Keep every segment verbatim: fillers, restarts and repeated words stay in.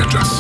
на час.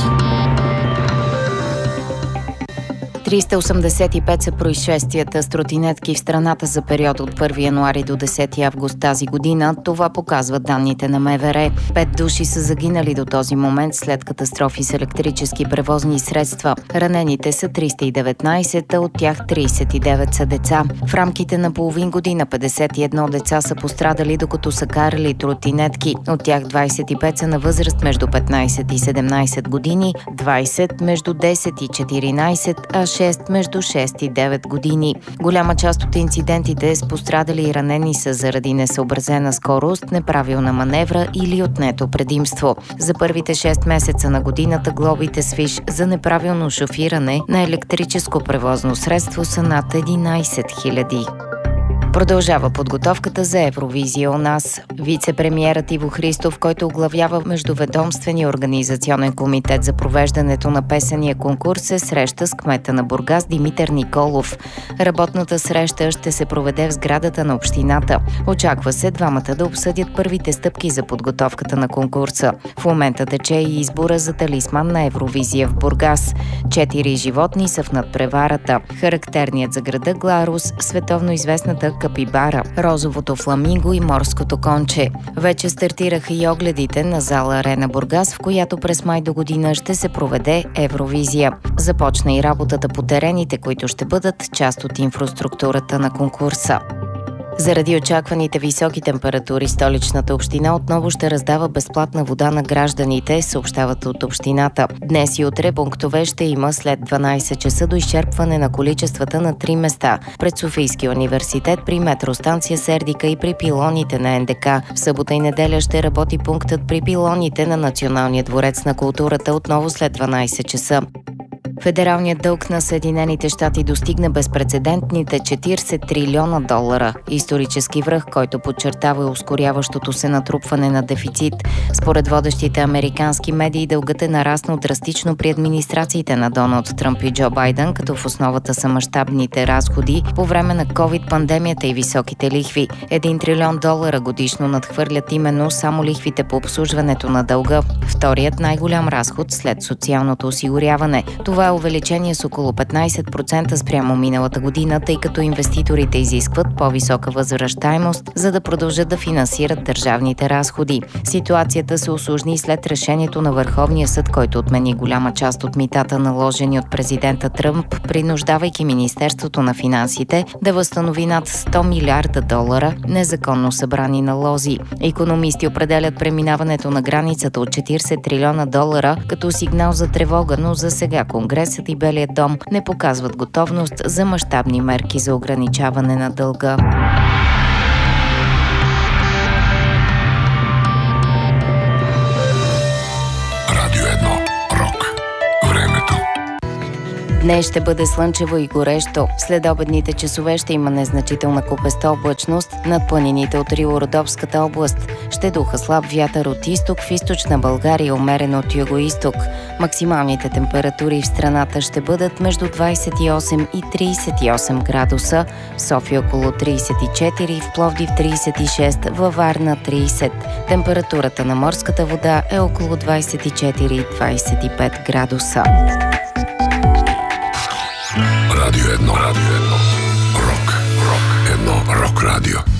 триста осемдесет и пет са происшествията с тротинетки в страната за период от първи януари до десети август тази година. Това показват данните на МВР. Пет души са загинали до този момент след катастрофи с електрически превозни средства. Ранените са триста и деветнайсет, а от тях трийсет и девет са деца. В рамките на половин година петдесет и едно деца са пострадали, докато са карали тротинетки. От тях двайсет и пет са на възраст между петнайсет и седемнайсет години, двайсет между десет и четиринайсет, а шест между шест и девет години. Голяма част от инцидентите с пострадали и ранени са заради несъобразена скорост, неправилна маневра или отнето предимство. За първите шест месеца на годината глобите с фиш за неправилно шофиране на електрическо превозно средство са над единайсет хиляди. Продължава подготовката за Евровизия у нас. Вице-премиерът Иво Христов, който оглавява Междуведомствения организационен комитет за провеждането на песения конкурс, се среща с кмета на Бургас Димитър Николов. Работната среща ще се проведе в сградата на общината. Очаква се двамата да обсъдят първите стъпки за подготовката на конкурса. В момента тече и избора за талисман на Евровизия в Бургас. Четири животни са в надпреварата. Характерният за града Гларус, световно известната капибара, розовото фламинго и морското конче. Вече стартираха и огледите на зала Арена Бургас, в която през май до година ще се проведе Евровизия. Започна и работата по терените, които ще бъдат част от инфраструктурата на конкурса. Заради очакваните високи температури, столичната община отново ще раздава безплатна вода на гражданите, съобщават от общината. Днес и утре пунктове ще има след дванайсет часа до изчерпване на количествата на три места. Пред Софийския университет, при метростанция Сердика и при пилоните на Ен Де Ка. В събота и неделя ще работи пунктът при пилоните на Националния дворец на културата отново след дванайсет часа. Федералният дълг на Съединените щати достигна безпрецедентните четирийсет трилиона долара. Исторически връх, който подчертава и ускоряващото се натрупване на дефицит. Според водещите американски медии, дългът е нараснал драстично при администрациите на Доналд Тръмп и Джо Байден, като в основата са мащабните разходи по време на ковид-пандемията и високите лихви. Един трилион долара годишно надхвърлят именно само лихвите по обслужването на дълга. Вторият най-голям разход след социалното осигуряване. Това е увеличение с около петнайсет процента спрямо миналата година, тъй като инвеститорите изискват по-висока възвръщаемост, за да продължат да финансират държавните разходи. Ситуацията се усложни след решението на Върховния съд, който отмени голяма част от митата, наложени от президента Тръмп, принуждавайки Министерството на финансите да възстанови над сто милиарда долара незаконно събрани налози. Икономисти определят преминаването на границата от четирийсет трилиона долара като сигнал за тревога, но за сега Конгресът и Белият дом не показват готовност за мащабни мерки за ограничаване на дълга. Радио едно. Рок. Времето. Днес ще бъде слънчево и горещо. След обедните часове ще има незначителна купеста облачност над планините от Рило-Родопската област. Ще духа слаб вятър от изток, в източна България умерено от юго-изток. Максималните температури в страната ще бъдат между двайсет и осем и трийсет и осем градуса, в София около трийсет и четири, в Пловдив трийсет и шест, във Варна трийсет. Температурата на морската вода е около двайсет и четири до двайсет и пет градуса. Радио едно. Радио едно. Рок. Рок. Едно рок радио.